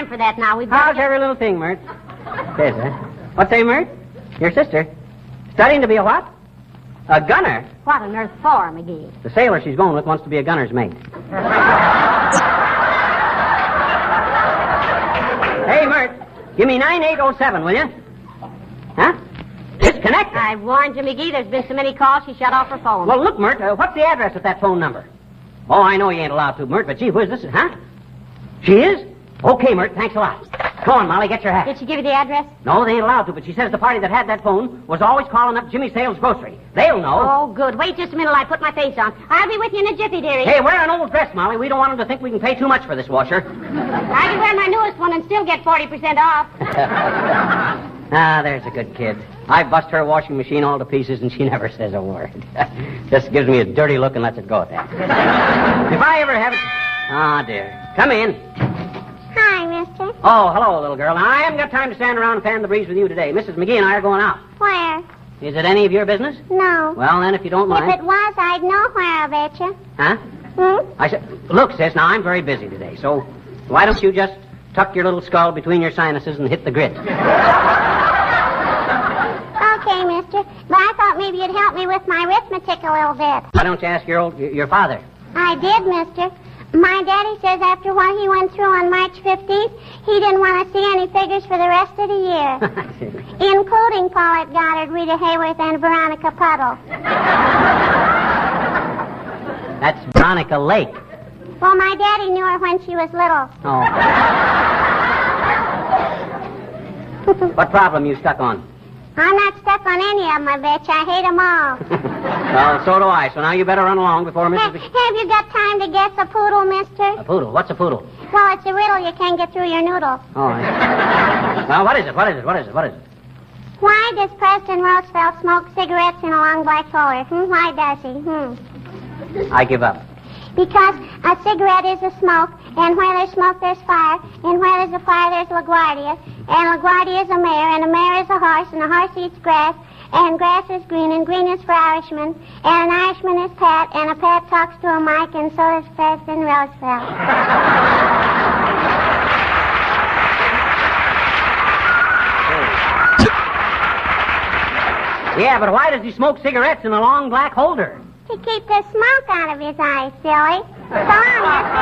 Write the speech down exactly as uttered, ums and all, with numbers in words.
time for that now. We've got How's to... every little thing, Mert? Says, huh? What's say, Mert? Your sister? Studying to be a what? A gunner? What on earth for, McGee? The sailor she's going with wants to be a gunner's mate. Hey, Mert, give me nine eight oh seven, will you? Huh? Disconnected. I warned you, McGee. There's been so many calls, she shut off her phone. Well, look, Mert, uh, what's the address of that phone number? Oh, I know you ain't allowed to, Mert, but gee whiz, this is, huh? She is? Okay, Mert, thanks a lot. Go on, Molly, get your hat. Did she give you the address? No, they ain't allowed to, but she says the party that had that phone was always calling up Jimmy Sales Grocery. They'll know. Oh, good. Wait just a minute, I put my face on. I'll be with you in a jiffy, dearie. Hey, wear an old dress, Molly. We don't want them to think we can pay too much for this washer. I can wear my newest one and still get forty percent off. Ah, there's a good kid. I bust her washing machine all to pieces, and she never says a word. Just gives me a dirty look and lets it go at that. If I ever have it... Ah, dear. Come in. Hi, mister. Oh, hello, little girl. Now, I haven't got time to stand around and fan the breeze with you today. Missus McGee and I are going out. Where? Is it any of your business? No. Well, then, if you don't mind... If it was, I'd know where, I bet you. Huh? Hmm? I said, look, sis, now, I'm very busy today, so why don't you just tuck your little skull between your sinuses and hit the grid? Okay, mister. But I thought maybe you'd help me with my arithmetic a little bit. Why don't you ask your old, your father? I did, mister. My daddy says after what he went through on March fifteenth, he didn't want to see any figures for the rest of the year. Including Paulette Goddard, Rita Hayworth, and Veronica Puddle. That's Veronica Lake. Well, my daddy knew her when she was little. Oh. What problem you stuck on? I'm not stuck on any of them, I bet you. I hate them all. Well, so do I, so now you better run along before Missus Have, have you got time to guess a poodle, mister? A poodle? What's a poodle? Well, it's a riddle you can't get through your noodle. Oh, I... Well, what is it? What is it? What is it? What is it? Why does President Roosevelt smoke cigarettes in a long black holder? Hmm? Why does he? Hmm. I give up. Because a cigarette is a smoke, and where there's smoke, there's fire, and where there's a fire, there's LaGuardia, and LaGuardia is a mare, and a mare is a horse, and a horse eats grass, and grass is green, and green is for Irishmen, and an Irishman is Pat, and a Pat talks to a mic, and so does President Roosevelt. Yeah, but why does he smoke cigarettes in a long black holder? To keep the smoke out of his eyes, silly. So long, mister.